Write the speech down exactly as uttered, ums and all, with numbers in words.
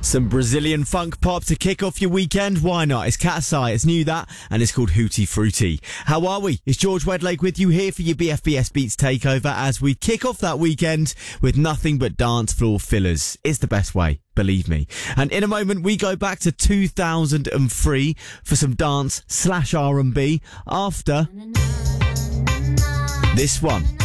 Some Brazilian funk pop to kick off your weekend. Why not? It's Cat's Eye. It's new, that, and it's called Hootie Fruity. How are we? It's George Wedlake with you here for your B F B S Beats takeover as we kick off that weekend with nothing but dance floor fillers. It's the best way, believe me. And in a moment, we go back to two thousand three for some dance slash R and B after this one.